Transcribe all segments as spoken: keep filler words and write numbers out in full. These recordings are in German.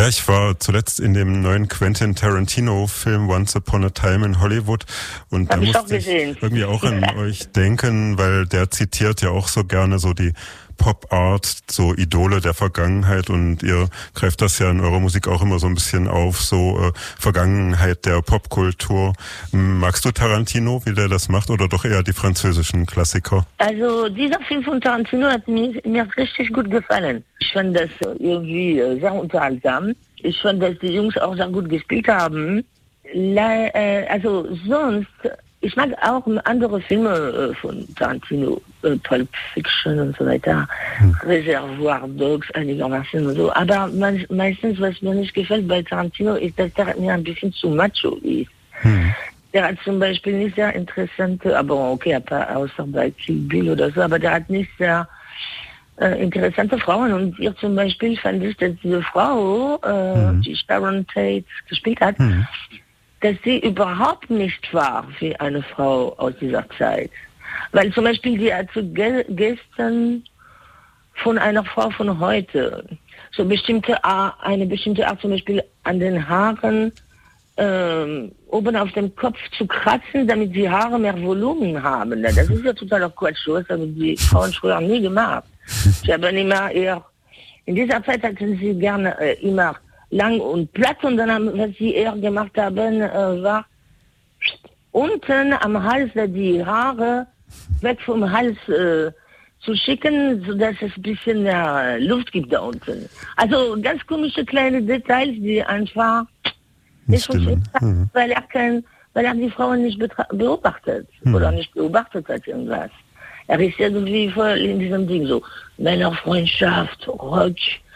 Ja, ich war zuletzt in dem neuen Quentin Tarantino-Film Once Upon a Time in Hollywood und Hab da ich auch musste ich gesehen. irgendwie auch an euch denken, weil der zitiert ja auch so gerne so die Pop-Art, so Idole der Vergangenheit und ihr greift das ja in eurer Musik auch immer so ein bisschen auf, so äh, Vergangenheit der Popkultur. Magst du Tarantino, wie der das macht, oder doch eher die französischen Klassiker? Also dieser Film von Tarantino hat mir, mir richtig gut gefallen. Ich fand das irgendwie sehr unterhaltsam. Ich fand, dass die Jungs auch sehr gut gespielt haben. Le- äh, also sonst, ich mag auch andere Filme äh, von Tarantino, äh, Pulp Fiction und so weiter, hm. Reservoir Dogs, einigermaßen und so. Aber man, meistens, was mir nicht gefällt bei Tarantino, ist, dass der mir ein bisschen zu macho ist. Hm. Der hat zum Beispiel nicht sehr interessante, aber okay, außer bei Kill Bill oder so, aber der hat nicht sehr äh, interessante Frauen. Und ihr zum Beispiel fand ich, dass diese Frau, äh, hm. die Sharon Tate gespielt hat, hm. dass sie überhaupt nicht war wie eine Frau aus dieser Zeit. Weil zum Beispiel die hat so ge- gestern von einer Frau von heute so bestimmte Art, eine bestimmte Art zum Beispiel an den Haaren ähm, oben auf dem Kopf zu kratzen, damit die Haare mehr Volumen haben. Das ist ja totaler Quatsch, das haben die Frauen früher nie gemacht. Sie haben immer eher, in dieser Zeit hatten sie gerne äh, immer lang und platt und dann, haben, was sie eher gemacht haben, äh, war unten am Hals die Haare weg vom Hals äh, zu schicken, sodass es ein bisschen mehr Luft gibt da unten. Also ganz komische kleine Details, die einfach nicht funktionieren, mhm. weil er kein, weil er die Frauen nicht betra- beobachtet mhm. oder nicht beobachtet hat irgendwas. Er ist irgendwie voll in diesem Ding so Männerfreundschaft, Rock.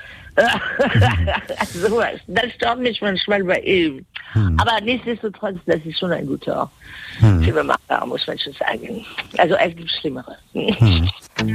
so was. Das stört mich manchmal bei ihm. Hm. Aber nichtsdestotrotz, das ist schon ein guter hm. Filmemacher, muss man schon sagen. Also es gibt Schlimmere. Hm.